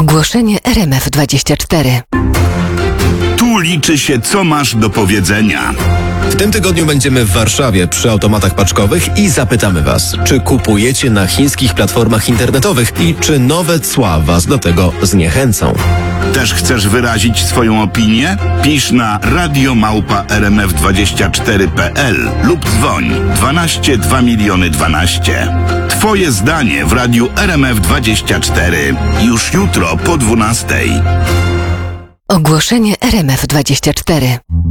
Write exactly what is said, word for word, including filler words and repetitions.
Ogłoszenie R M F dwadzieścia cztery. Tu liczy się, co masz do powiedzenia. W tym tygodniu będziemy w Warszawie przy automatach paczkowych i zapytamy Was, czy kupujecie na chińskich platformach internetowych i czy nowe cła Was do tego zniechęcą. Też chcesz wyrazić swoją opinię? Pisz na radio małpa r m f dwadzieścia cztery kropka p l lub dzwoń dwanaście dwa miliony dwanaście. Twoje zdanie w radiu R M F dwadzieścia cztery. Już jutro po dwunastej. Ogłoszenie R M F dwadzieścia cztery.